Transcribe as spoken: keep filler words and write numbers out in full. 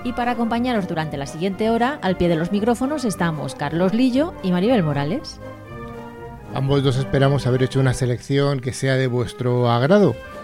Y para acompañaros durante la siguiente hora, al pie de los micrófonos estamos Carlos Lillo y Maribel Morales. Ambos dos esperamos haber hecho una selección que sea de vuestro agrado.